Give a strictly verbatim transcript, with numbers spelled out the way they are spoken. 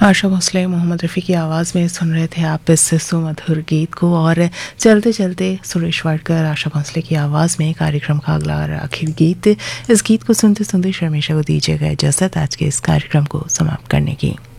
आशा भोसले, मोहम्मद रफ़ी की आवाज़ में सुन रहे थे आप इस सुमधुर गीत को। और चलते चलते सुरेश वाडकर, आशा भोसले की आवाज़ में कार्यक्रम का अगला और आखिरी गीत, इस गीत को सुनते सुनते शर्मिशा को दीजिएगा इजाज़त आज के इस कार्यक्रम को समाप्त करने की।